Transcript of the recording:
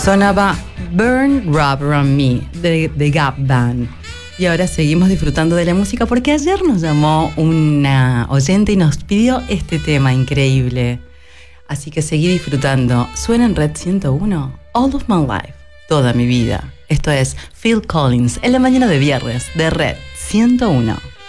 Sonaba Burn Rubber on Me de Gap Band. Y ahora seguimos disfrutando de la música porque ayer nos llamó una oyente y nos pidió este tema increíble. Así que seguí disfrutando. Suena en Red 101, All of My Life, toda mi vida. Esto es Phil Collins en la mañana de viernes de Red 101.